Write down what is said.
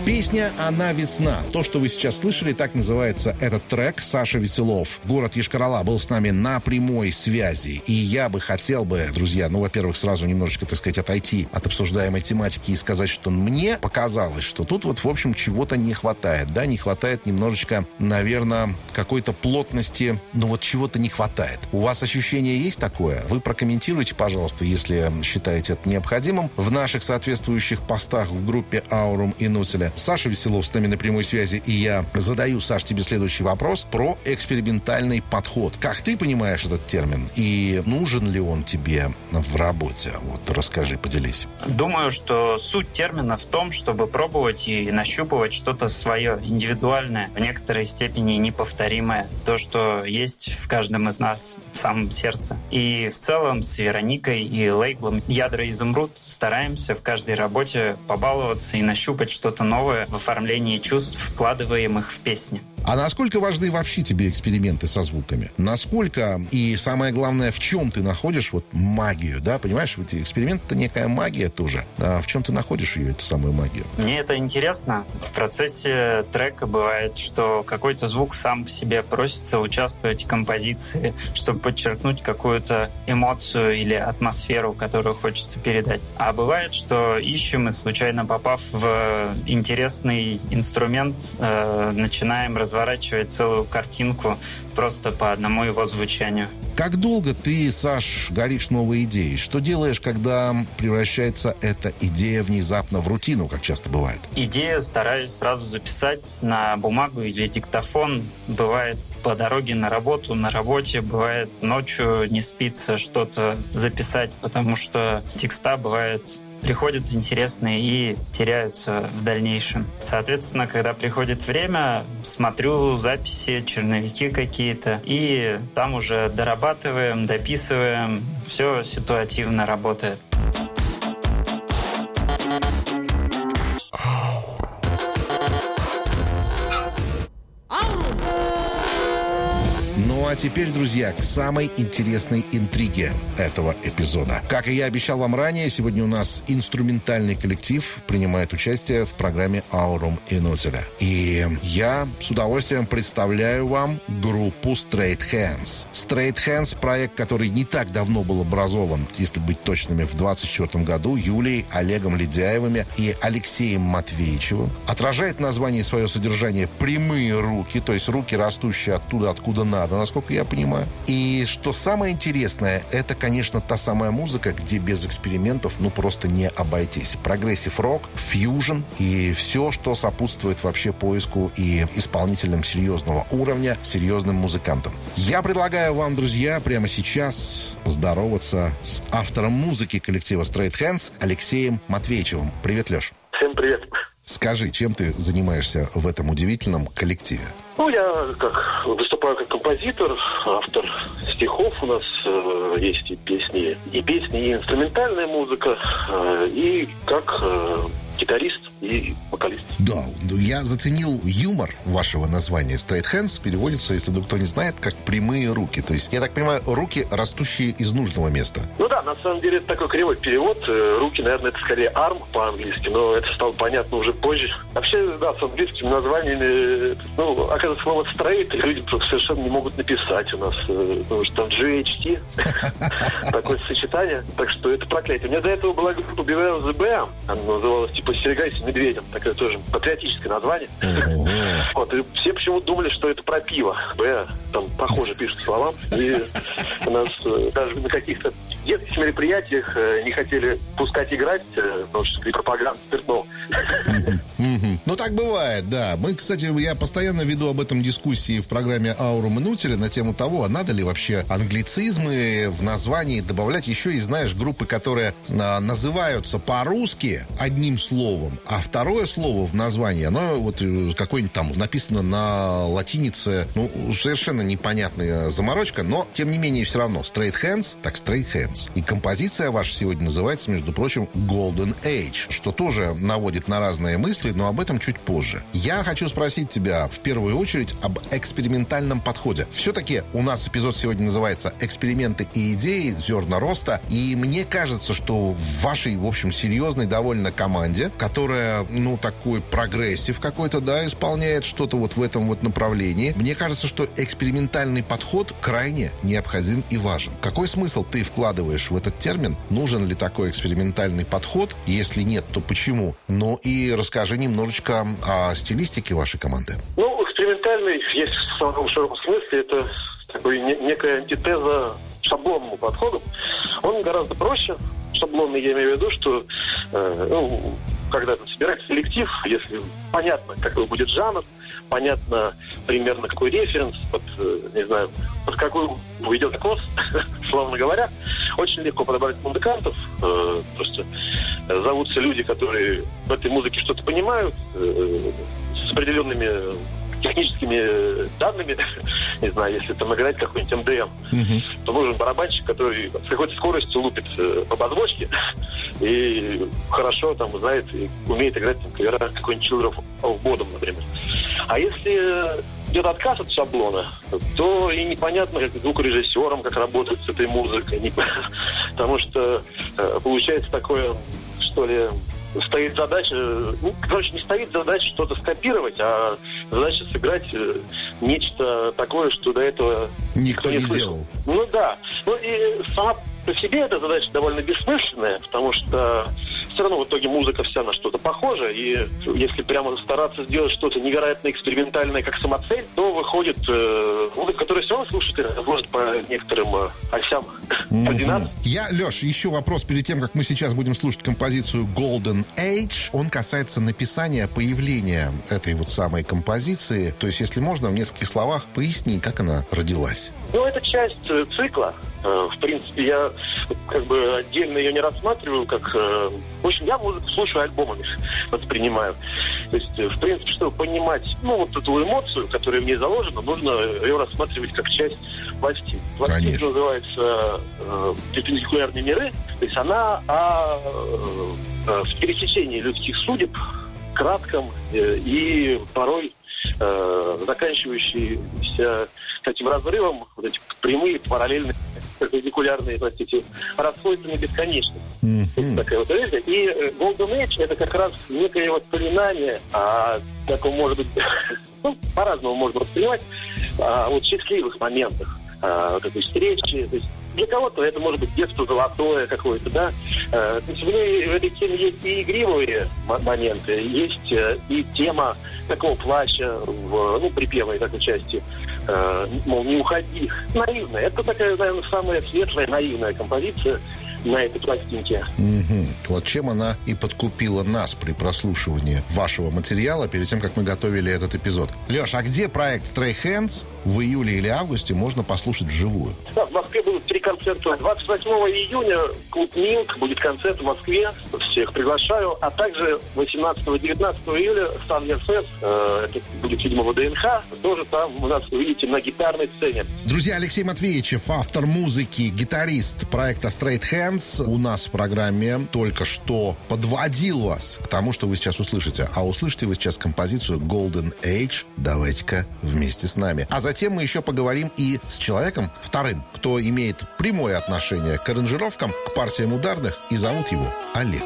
Песня «Она весна». То, что вы сейчас слышали, так называется этот трек. Саша Веселов, город Йошкар-Ола, был с нами на прямой связи. И я бы хотел бы, друзья, во-первых, сразу немножечко, так сказать, отойти от обсуждаемой тематики и сказать, что мне показалось, что тут в общем, чего-то не хватает. Да, не хватает немножечко, наверное, какой-то плотности, чего-то не хватает. У вас ощущение есть такое? Вы прокомментируйте, пожалуйста, если считаете это необходимым, в наших соответствующих постах в группе Aurum и Нутеля. Саша Веселов с нами на прямой связи, и я задаю, Саш, тебе следующий вопрос про экспериментальный подход. Как ты понимаешь этот термин? И нужен ли он тебе в работе? Расскажи, поделись. Думаю, что суть термина в том, чтобы пробовать и нащупывать что-то свое, индивидуальное, в некоторой степени неповторимое. То, что есть в каждом из нас в самом сердце. И в целом с Вероникой и лейблом «Ядра Изумруд» стараемся в каждой работе побаловаться и нащупать что-то новое в оформлении чувств, вкладываемых в песни. А насколько важны вообще тебе эксперименты со звуками? Насколько, и самое главное, в чем ты находишь магию, да? Понимаешь, эти эксперименты — это некая магия тоже. А в чем ты находишь ее, эту самую магию? Мне это интересно. В процессе трека бывает, что какой-то звук сам по себе просится участвовать в композиции, чтобы подчеркнуть какую-то эмоцию или атмосферу, которую хочется передать. А бывает, что ищем и, случайно попав в интересный инструмент, начинаем разворачивать целую картинку просто по одному его звучанию. Как долго ты, Саш, горишь новой идеей? Что делаешь, когда превращается эта идея внезапно в рутину, как часто бывает? Идею стараюсь сразу записать на бумагу или диктофон. Бывает по дороге на работу, на работе, бывает ночью не спится что-то записать, потому что текста бывает приходят интересные и теряются в дальнейшем. Соответственно, когда приходит время, смотрю записи, черновики какие-то, и там уже дорабатываем, дописываем. Все ситуативно работает. А теперь, друзья, к самой интересной интриге этого эпизода. Как и я обещал вам ранее, сегодня у нас инструментальный коллектив принимает участие в программе Aurum и Нутеля. И я с удовольствием представляю вам группу Straight Hands. Straight Hands — проект, который не так давно был образован, если быть точными, в 24 году Юлией, Олегом Ледяевыми и Алексеем Матвеичевым. Отражает название свое содержание «Прямые руки», то есть руки, растущие оттуда, откуда надо, насколько я понимаю. И что самое интересное, это, конечно, та самая музыка, где без экспериментов просто не обойтись. Прогрессив-рок, фьюжн и все, что сопутствует вообще поиску и исполнителям серьезного уровня, серьезным музыкантам. Я предлагаю вам, друзья, прямо сейчас поздороваться с автором музыки коллектива Straight Hands Алексеем Матвеичевым. Привет, Леш. Всем привет. Скажи, чем ты занимаешься в этом удивительном коллективе? Я выступаю как композитор, автор стихов. У нас есть и песни, и инструментальная музыка, и как гитарист и вокалист. Да, я заценил юмор вашего названия. Straight Hands переводится, если вдруг кто не знает, как прямые руки. То есть, я так понимаю, руки, растущие из нужного места. Да, на самом деле это такой кривой перевод. Руки, наверное, это скорее arm по-английски, но это стало понятно уже позже. Вообще, да, с английскими названиями, оказывается, слово straight люди совершенно не могут написать у нас, потому что там GHT, такое сочетание. Так что это проклятие. У меня до этого была группа Beware of the Bear, она называлась «Остерегайся медведем», такое тоже патриотическое название. И все почему-то думали, что это про пиво. Там похоже пишут слова. И у нас даже на каких-то детских мероприятиях не хотели пускать играть, потому что при пропаганде спиртного. Так бывает, да. Кстати, я постоянно веду об этом дискуссии в программе Aurum и Нутеля на тему того, а надо ли вообще англицизмы в названии добавлять. Еще и, знаешь, группы, которые называются по-русски одним словом, а второе слово в названии, оно какое-нибудь там написано на латинице, совершенно непонятная заморочка, но, тем не менее, все равно Straight Hands, так Straight Hands. И композиция ваша сегодня называется, между прочим, Golden Age, что тоже наводит на разные мысли, но об этом чуть позже. позже. Я хочу спросить тебя в первую очередь об экспериментальном подходе. Все-таки у нас эпизод сегодня называется «Эксперименты и идеи. Зерна роста». И мне кажется, что в вашей, в общем, серьезной довольно команде, которая, такой прогрессив какой-то, исполняет что-то вот в этом вот направлении, мне кажется, что экспериментальный подход крайне необходим и важен. Какой смысл ты вкладываешь в этот термин? Нужен ли такой экспериментальный подход? Если нет, то почему? И расскажи немножечко о стилистике вашей команды. Экспериментальный, есть в самом широком смысле, это такой некая антитеза шаблонному подходу. Он гораздо проще. Шаблонный, я имею в виду, что когда собирается коллектив, если понятно, какой будет жанр, понятно примерно какой референс, под какой идет кос, словно говоря, очень легко подобрать музыкантов. Просто зовутся люди, которые в этой музыке что-то понимают, с определенными техническими данными, не знаю, если там играть какой-нибудь МДМ, то нужен барабанщик, который с какой-то скоростью лупит по подвочке и хорошо там знает и умеет играть кавера какой-нибудь Children of Bodom, например. А если идет отказ от шаблона, то и непонятно, как звукорежиссерам, как работать с этой музыкой, потому что получается такое, что ли, стоит задача, не стоит задача что-то скопировать, а задача сыграть нечто такое, что до этого никто не слышал. делал. И сама по себе эта задача довольно бессмысленная, потому что все равно в итоге музыка вся на что-то похожа, и если прямо стараться сделать что-то невероятно экспериментальное, как самоцель, то выходит музыка, которая все равно слушатель может по некоторым осям координат. Леш, еще вопрос перед тем, как мы сейчас будем слушать композицию Golden Age. Он касается написания, появления этой вот самой композиции. То есть, если можно, в нескольких словах поясни, как она родилась. Это часть цикла. В принципе, я отдельно ее не рассматриваю, как... В общем, я музыку слушаю альбомами, воспринимаю. То есть, в принципе, чтобы понимать, эту эмоцию, которая в ней заложена, нужно ее рассматривать как часть пластин. Пластин называется «Перпендикулярные миры». То есть она в пересечении людских судеб, кратком и порой заканчивающийся таким разрывом, эти прямые, параллельные, перпендикулярные, расходятся на бесконечность. Такая вот вещь. И Golden Age — это как раз некое воспоминание о таком, может быть, по-разному можно воспринимать, счастливых моментах, такой встречи. То есть для кого-то это может быть детство золотое какое-то, да. То есть в этой теме есть и игривые моменты, есть и тема такого плача в припевной такой части, мол, не уходи. Наивная. Это такая, наверное, самая светлая, наивная композиция на этой пластинке. Вот чем она и подкупила нас при прослушивании вашего материала перед тем, как мы готовили этот эпизод. Леш, а где проект Stray Hands в июле или августе можно послушать вживую? Да, в Москве будут 3 концерта. 28 июня клуб Милк будет концерт в Москве. Всех приглашаю. А также 18-19 июля Sun Fest. Это будет, видимо, ВДНХ. Тоже там у нас увидите на гитарной сцене. Друзья, Алексей Матвеичев, автор музыки, гитарист проекта Straight Hands, у нас в программе только что подводил вас к тому, что вы сейчас услышите. А услышите вы сейчас композицию Golden Age. Давайте-ка вместе с нами. А затем мы еще поговорим и с человеком вторым, кто имеет прямое отношение к аранжировкам, к партиям ударных, и зовут его Олег.